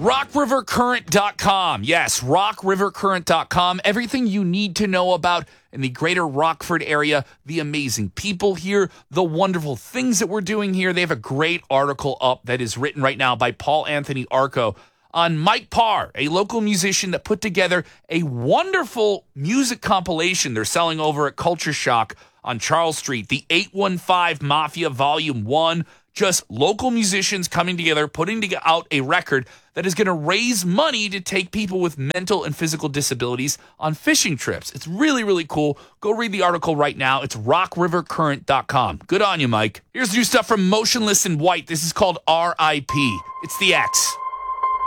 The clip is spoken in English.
RockRiverCurrent.com. Yes, RockRiverCurrent.com. Everything you need to know about in the greater Rockford area, the amazing people here, the wonderful things that we're doing here. They have a great article up that is written right now by Paul Anthony Arco on Mike Parr, a local musician that put together a wonderful music compilation they're selling over at Culture Shock on Charles Street, the 815 Mafia Volume 1. Just local musicians coming together, putting out a record that is going to raise money to take people with mental and physical disabilities on fishing trips. It's really, really cool. Go read the article right now. It's rockrivercurrent.com. Good on you, Mike. Here's new stuff from Motionless in White. This is called R.I.P. It's the X.